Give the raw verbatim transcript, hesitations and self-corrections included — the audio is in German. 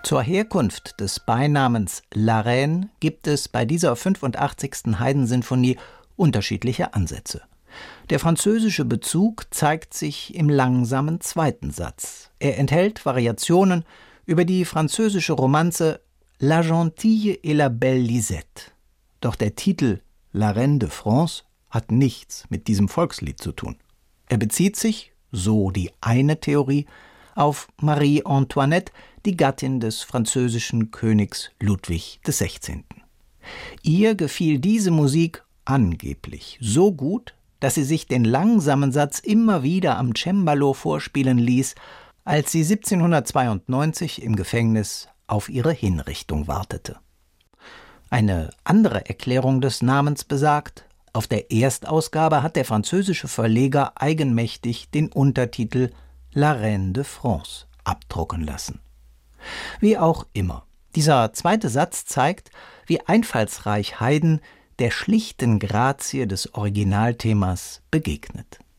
Zur Herkunft des Beinamens La Reine gibt es bei dieser fünfundachtzigsten Haydn-Sinfonie unterschiedliche Ansätze. Der französische Bezug zeigt sich im langsamen zweiten Satz. Er enthält Variationen über die französische Romanze La Gentille et la Belle Lisette. Doch der Titel La Reine de France hat nichts mit diesem Volkslied zu tun. Er bezieht sich, so die eine Theorie, auf Marie Antoinette, die Gattin des französischen Königs Ludwig des Sechzehnten Ihr gefiel diese Musik angeblich so gut, dass sie sich den langsamen Satz immer wieder am Cembalo vorspielen ließ, als sie siebzehnhundertzweiundneunzig im Gefängnis auf ihre Hinrichtung wartete. Eine andere Erklärung des Namens besagt, auf der Erstausgabe hat der französische Verleger eigenmächtig den Untertitel La Reine de France abdrucken lassen. Wie auch immer, dieser zweite Satz zeigt, wie einfallsreich Haydn der schlichten Grazie des Originalthemas begegnet.